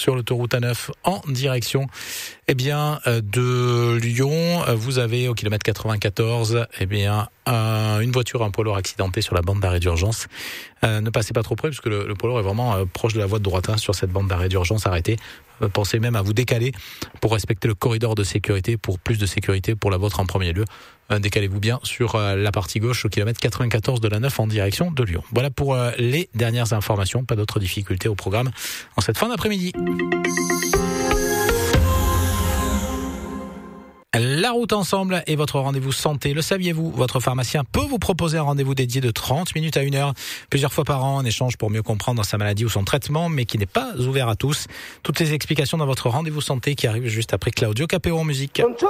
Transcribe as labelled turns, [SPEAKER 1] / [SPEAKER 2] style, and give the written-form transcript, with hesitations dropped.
[SPEAKER 1] sur l'autoroute A9 en direction de Lyon. Vous avez au kilomètre 94 une voiture, un poids lourd accidenté sur la bande d'arrêt d'urgence. Ne passez pas trop près puisque le poids lourd est vraiment proche de la voie de droite sur cette bande d'arrêt d'urgence. Arrêtez. Pensez même à vous décaler pour respecter le corridor de sécurité, pour plus de sécurité pour la vôtre en premier lieu. Décalez-vous bien sur la partie gauche au kilomètre 94 de la 9 en direction de Lyon. Voilà pour les dernières informations. Pas d'autres difficultés au programme en cette fin d'après-midi. La route ensemble et votre rendez-vous santé. Le saviez-vous? Votre pharmacien peut vous proposer un rendez-vous dédié de 30 minutes à 1 heure, plusieurs fois par an, en échange pour mieux comprendre sa maladie ou son traitement, mais qui n'est pas ouvert à tous. Toutes les explications dans votre rendez-vous santé qui arrive juste après Claudio Capéo en musique.